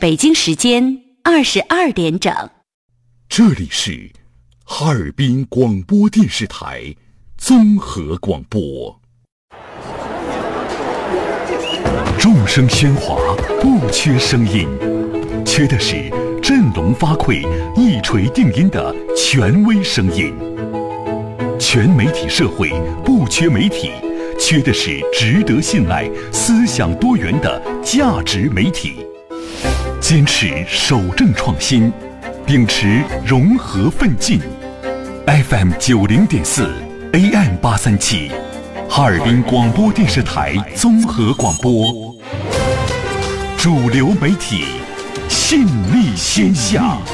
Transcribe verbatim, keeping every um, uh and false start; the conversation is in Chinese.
北京时间二十二点整。 这里是哈尔滨广播电视台综合广播。众声喧哗，不缺声音，缺的是振聋发聩、一锤定音的权威声音。全媒体社会不缺媒体，缺的是值得信赖、思想多元的价值媒体。坚持守正创新，秉持融合奋进。F M 九零点四 A M 八三七，哈尔滨广播电视台综合广播，主流媒体，信力先下。